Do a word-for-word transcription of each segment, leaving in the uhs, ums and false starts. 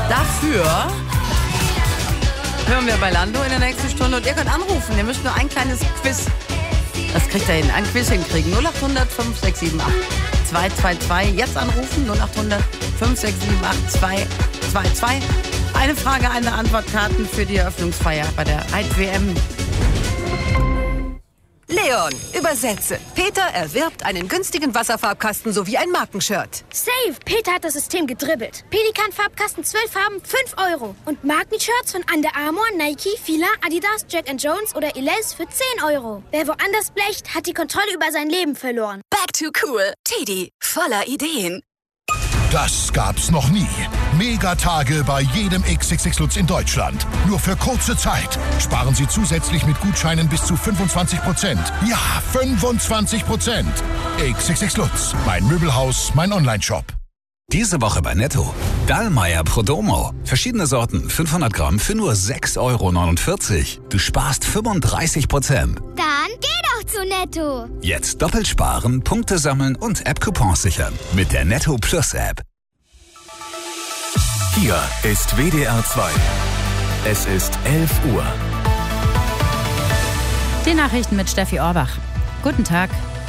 Dafür hören wir bei Lando in der nächsten Stunde und ihr könnt anrufen. Ihr müsst nur ein kleines Quiz. Das kriegt ihr hin. Ein Quiz hinkriegen. null acht hundert fünf sechs sieben acht zwei zwei zwei. Jetzt anrufen. null acht hundert fünf sechs sieben acht zwei zwei zwei. Eine Frage, eine Antwort, Karten für die Eröffnungsfeier bei der Reit-W M. Leon, übersetze. Peter erwirbt einen günstigen Wasserfarbkasten sowie ein Markenshirt. Safe! Peter hat das System gedribbelt. Pelikan-Farbkasten, zwölf Farben, fünf Euro. Und Markenshirts von Under Armour, Nike, Fila, Adidas, Jack and Jones oder Elize für zehn Euro. Wer woanders blecht, hat die Kontrolle über sein Leben verloren. Back to cool. Teddy, voller Ideen. Das gab's noch nie. Megatage bei jedem X X X Lutz in Deutschland. Nur für kurze Zeit. Sparen Sie zusätzlich mit Gutscheinen bis zu fünfundzwanzig Prozent. Ja, fünfundzwanzig Prozent. X X X Lutz. Mein Möbelhaus, mein Onlineshop. Diese Woche bei Netto. Dallmayr Prodomo. Verschiedene Sorten, fünfhundert Gramm für nur sechs Euro neunundvierzig. Du sparst fünfunddreißig Prozent. Dann geh doch zu Netto. Jetzt doppelt sparen, Punkte sammeln und App-Coupons sichern. Mit der Netto Plus App. Hier ist W D R zwei. Es ist elf Uhr. Die Nachrichten mit Steffi Orbach. Guten Tag.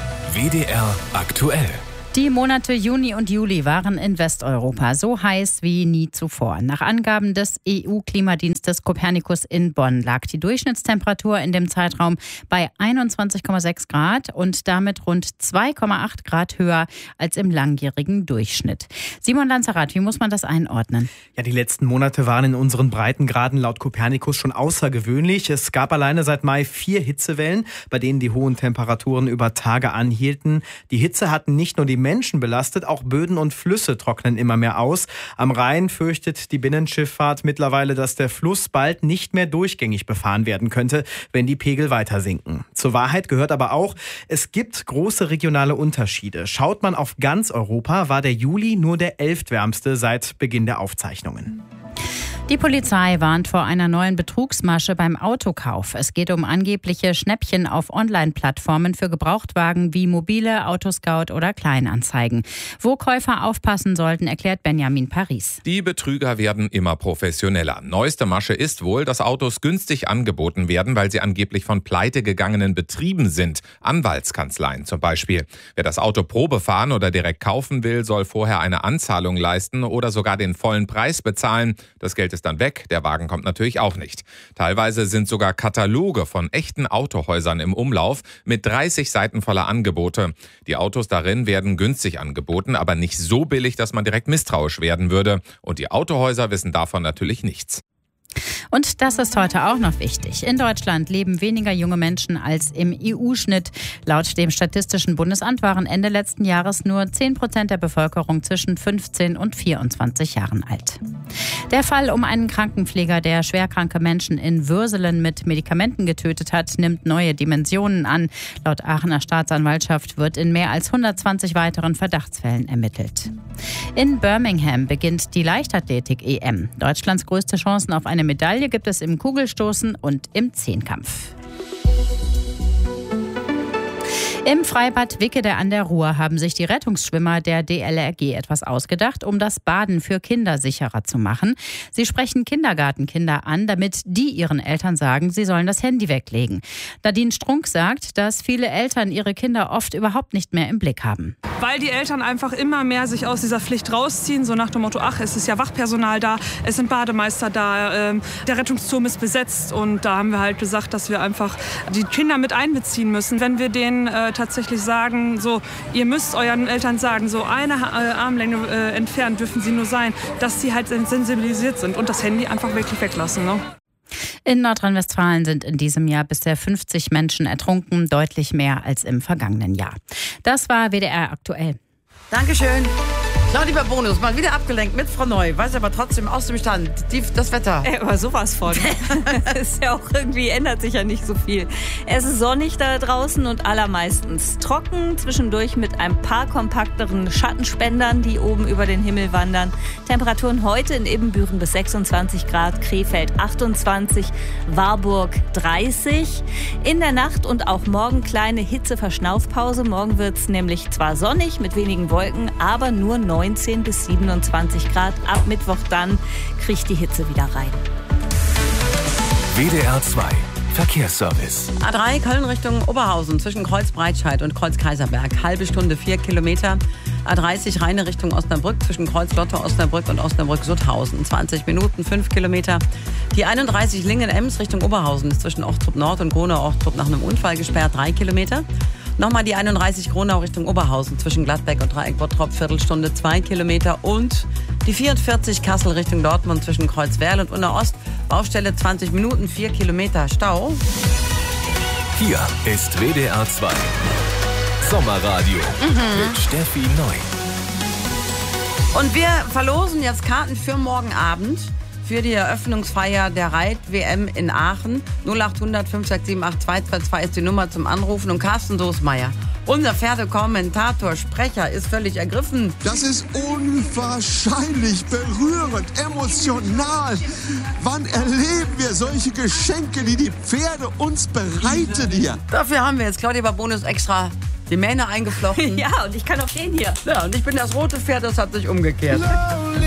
W D R aktuell. Die Monate Juni und Juli waren in Westeuropa so heiß wie nie zuvor. Nach Angaben des E U-Klimadienstes Copernicus in Bonn lag die Durchschnittstemperatur in dem Zeitraum bei einundzwanzig Komma sechs Grad und damit rund zwei Komma acht Grad höher als im langjährigen Durchschnitt. Simon Lanzerath, wie muss man das einordnen? Ja, die letzten Monate waren in unseren Breitengraden laut Copernicus schon außergewöhnlich. Es gab alleine seit Mai vier Hitzewellen, bei denen die hohen Temperaturen über Tage anhielten. Die Hitze hatten nicht nur die Menschen belastet, auch Böden und Flüsse trocknen immer mehr aus. Am Rhein fürchtet die Binnenschifffahrt mittlerweile, dass der Fluss bald nicht mehr durchgängig befahren werden könnte, wenn die Pegel weiter sinken. Zur Wahrheit gehört aber auch, es gibt große regionale Unterschiede. Schaut man auf ganz Europa, war der Juli nur der elftwärmste seit Beginn der Aufzeichnungen. Die Polizei warnt vor einer neuen Betrugsmasche beim Autokauf. Es geht um angebliche Schnäppchen auf Online-Plattformen für Gebrauchtwagen wie Mobile, Autoscout oder Kleinanzeigen. Wo Käufer aufpassen sollten, erklärt Benjamin Paris. Die Betrüger werden immer professioneller. Neueste Masche ist wohl, dass Autos günstig angeboten werden, weil sie angeblich von pleitegegangenen Betrieben sind. Anwaltskanzleien zum Beispiel. Wer das Auto Probe fahren oder direkt kaufen will, soll vorher eine Anzahlung leisten oder sogar den vollen Preis bezahlen. Das Geld ist dann weg, der Wagen kommt natürlich auch nicht. Teilweise sind sogar Kataloge von echten Autohäusern im Umlauf mit dreißig Seiten voller Angebote. Die Autos darin werden günstig angeboten, aber nicht so billig, dass man direkt misstrauisch werden würde. Und die Autohäuser wissen davon natürlich nichts. Und das ist heute auch noch wichtig. In Deutschland leben weniger junge Menschen als im E U-Schnitt. Laut dem Statistischen Bundesamt waren Ende letzten Jahres nur zehn Prozent der Bevölkerung zwischen fünfzehn und vierundzwanzig Jahren alt. Der Fall um einen Krankenpfleger, der schwerkranke Menschen in Würselen mit Medikamenten getötet hat, nimmt neue Dimensionen an. Laut Aachener Staatsanwaltschaft wird in mehr als hundertzwanzig weiteren Verdachtsfällen ermittelt. In Birmingham beginnt die Leichtathletik-E M. Deutschlands größte Chancen auf eine Medaille gibt es im Kugelstoßen und im Zehnkampf. Im Freibad Wickede an der Ruhr haben sich die Rettungsschwimmer der D L R G etwas ausgedacht, um das Baden für Kinder sicherer zu machen. Sie sprechen Kindergartenkinder an, damit die ihren Eltern sagen, sie sollen das Handy weglegen. Nadine Strunk sagt, dass viele Eltern ihre Kinder oft überhaupt nicht mehr im Blick haben. Weil die Eltern einfach immer mehr sich aus dieser Pflicht rausziehen, so nach dem Motto, ach, es ist ja Wachpersonal da, es sind Bademeister da, ähm, der Rettungsturm ist besetzt und da haben wir halt gesagt, dass wir einfach die Kinder mit einbeziehen müssen. Wenn wir denen äh, tatsächlich sagen, so, ihr müsst euren Eltern sagen, so eine äh, Armlänge äh, entfernt dürfen sie nur sein, dass sie halt sensibilisiert sind und das Handy einfach wirklich weglassen, ne? In Nordrhein-Westfalen sind in diesem Jahr bisher fünfzig Menschen ertrunken, deutlich mehr als im vergangenen Jahr. Das war W D R aktuell. Dankeschön. Claudia Bonus, mal wieder abgelenkt mit Frau Neu, weiß aber trotzdem aus dem Stand, die, das Wetter. Ey, aber sowas von. Ist ja auch irgendwie, ändert sich ja nicht so viel. Es ist sonnig da draußen und allermeistens trocken, zwischendurch mit ein paar kompakteren Schattenspendern, die oben über den Himmel wandern. Temperaturen heute in Ibbenbüren bis sechsundzwanzig Grad, Krefeld achtundzwanzig, Warburg dreißig. In der Nacht und auch morgen kleine Hitzeverschnaufpause. Morgen wird es nämlich zwar sonnig mit wenigen Wolken, aber nur neun neunzehn bis siebenundzwanzig Grad. Ab Mittwoch dann kriegt die Hitze wieder rein. W D R zwei Verkehrsservice. A drei Köln Richtung Oberhausen zwischen Kreuz-Breitscheid und Kreuz-Kaiserberg. Halbe Stunde, vier Kilometer. A dreißig Rheine Richtung Osnabrück zwischen Kreuz-Lotte, Osnabrück und Osnabrück-Sutthausen. zwanzig Minuten, fünf Kilometer. Die einunddreißig Lingen-Ems Richtung Oberhausen ist zwischen Ochtrup Nord und Gronau-Ochtrup nach einem Unfall gesperrt. drei Kilometer. Nochmal die einunddreißig Gronau Richtung Oberhausen zwischen Gladbeck und Dreieck-Bottrop. Viertelstunde, zwei Kilometer. Und die vierundvierzig Kassel Richtung Dortmund zwischen Kreuzwerl und Unna-Ost. Baustelle zwanzig Minuten, vier Kilometer Stau. Hier ist W D R zwei Sommerradio Mhm. mit Steffi Neu. Und wir verlosen jetzt Karten für morgen Abend für die Eröffnungsfeier der Reit-W M in Aachen. null acht hundert fünf sechs sieben acht zwei zwei zwei ist die Nummer zum Anrufen. Und Carsten Soßmeier, unser Pferdekommentator, Sprecher, ist völlig ergriffen. Das ist unwahrscheinlich berührend, emotional. Wann erleben wir solche Geschenke, die die Pferde uns bereiten hier? Dafür haben wir jetzt Claudia Babonus extra die Mähne eingeflochten. Ja, und ich kann auch den hier. Ja, und ich bin das rote Pferd, das hat sich umgekehrt.